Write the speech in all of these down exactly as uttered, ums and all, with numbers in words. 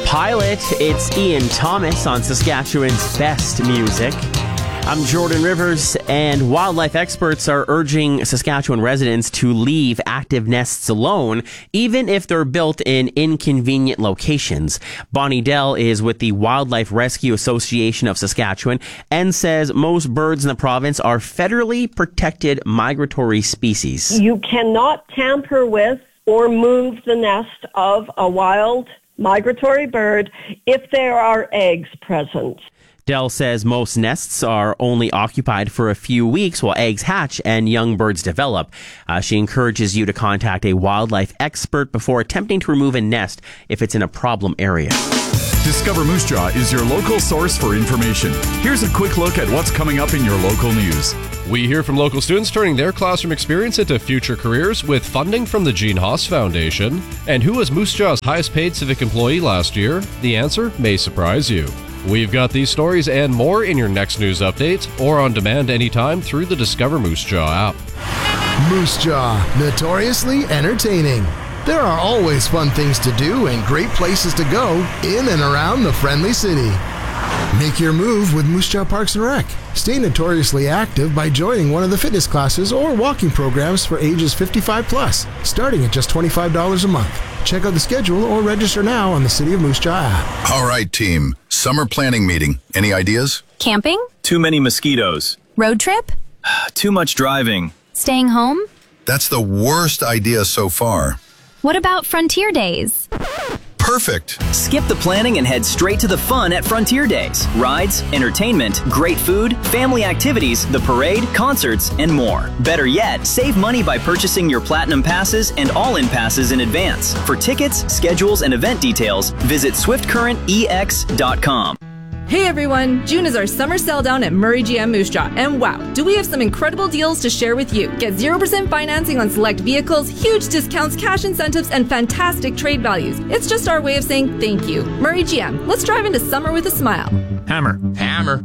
Pilot, it's Ian Thomas on Saskatchewan's Best Music. I'm Jordan Rivers, and wildlife experts are urging Saskatchewan residents to leave active nests alone, even if they're built in inconvenient locations. Bonnie Dell is with the Wildlife Rescue Association of Saskatchewan and says most birds in the province are federally protected migratory species. You cannot tamper with or move the nest of a wild migratory bird if there are eggs present. Dell says most nests are only occupied for a few weeks while eggs hatch and young birds develop. Uh, she encourages you to contact a wildlife expert before attempting to remove a nest if it's in a problem area. Discover Moose Jaw is your local source for information. Here's a quick look at what's coming up in your local news. We hear from local students turning their classroom experience into future careers with funding from the Gene Haas Foundation. And who was Moose Jaw's highest paid civic employee last year? The answer may surprise you. We've got these stories and more in your next news update or on demand anytime through the Discover Moose Jaw app. Moose Jaw, notoriously entertaining. There are always fun things to do and great places to go in and around the friendly city. Make your move with Moose Jaw Parks and Rec. Stay notoriously active by joining one of the fitness classes or walking programs for ages fifty-five plus, starting at just twenty-five dollars a month. Check out the schedule or register now on the City of Moose Jaw app. All right, team. Summer planning meeting. Any ideas? Camping? Too many mosquitoes. Road trip? Too much driving. Staying home? That's the worst idea so far. What about Frontier Days? Perfect. Skip the planning and head straight to the fun at Frontier Days. Rides, entertainment, great food, family activities, the parade, concerts, and more. Better yet, save money by purchasing your Platinum Passes and All-In Passes in advance. For tickets, schedules, and event details, visit swift current e x dot com. Hey everyone, June is our summer sell down at Murray G M Moose Jaw, and wow, do we have some incredible deals to share with you. Get zero percent financing on select vehicles, huge discounts, cash incentives, and fantastic trade values. It's just our way of saying thank you. Murray G M, let's drive into summer with a smile. Hammer. Hammer.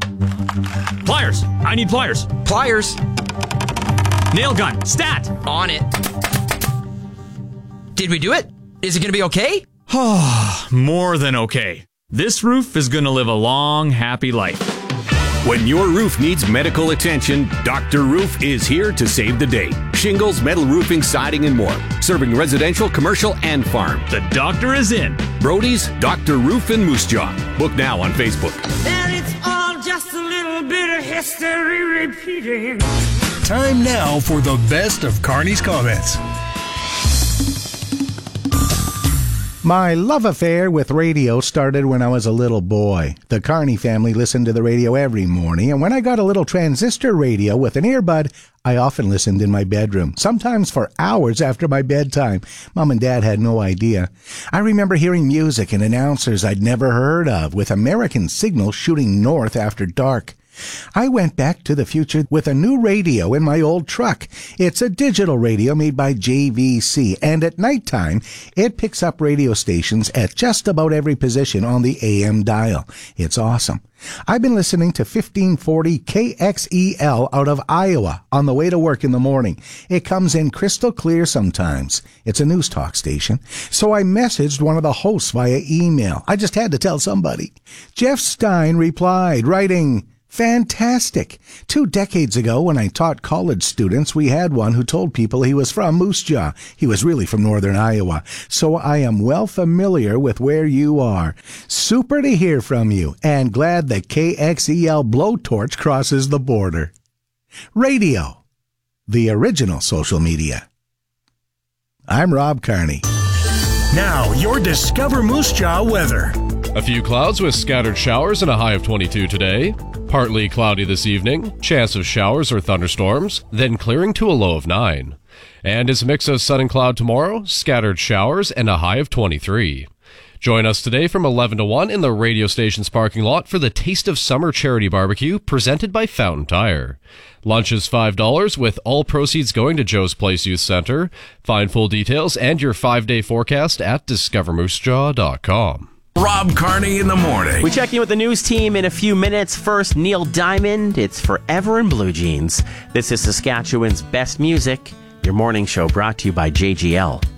Pliers. I need pliers. Pliers. Nail gun. Stat. On it. Did we do it? Is it going to be okay? More than okay. This roof is going to live a long, happy life. When your roof needs medical attention, Doctor Roof is here to save the day. Shingles, metal roofing, siding, and more. Serving residential, commercial, and farm. The doctor is in. Brody's Doctor Roof in Moose Jaw. Book now on Facebook. And it's all just a little bit of history repeating. Time now for the best of Carney's comments. My love affair with radio started when I was a little boy. The Carney family listened to the radio every morning, and when I got a little transistor radio with an earbud, I often listened in my bedroom, sometimes for hours after my bedtime. Mom and Dad had no idea. I remember hearing music and announcers I'd never heard of, with American Signal shooting north after dark. I went back to the future with a new radio in my old truck. It's a digital radio made by J V C, and at nighttime, it picks up radio stations at just about every position on the A M dial. It's awesome. I've been listening to fifteen forty K X E L out of Iowa on the way to work in the morning. It comes in crystal clear sometimes. It's a news talk station. So I messaged one of the hosts via email. I just had to tell somebody. Jeff Stein replied, writing, "Fantastic. Two decades ago, when I taught college students, we had one who told people he was from Moose Jaw. He was really from northern Iowa. So I am well familiar with where you are. Super to hear from you, and glad the K X E L blowtorch crosses the border." Radio, the original social media. I'm Rob Carney. Now, your Discover Moose Jaw weather. A few clouds with scattered showers and a high of twenty-two today. Partly cloudy this evening, chance of showers or thunderstorms, then clearing to a low of nine. And it's a mix of sun and cloud tomorrow, scattered showers, and a high of twenty-three. Join us today from eleven to one in the radio station's parking lot for the Taste of Summer Charity Barbecue presented by Fountain Tire. Lunch is five dollars with all proceeds going to Joe's Place Youth Center. Find full details and your five-day forecast at discover moose jaw dot com. Rob Carney in the morning. We check in with the news team in a few minutes. First, Neil Diamond. It's Forever in Blue Jeans. This is Saskatchewan's Best Music. Your morning show brought to you by J G L.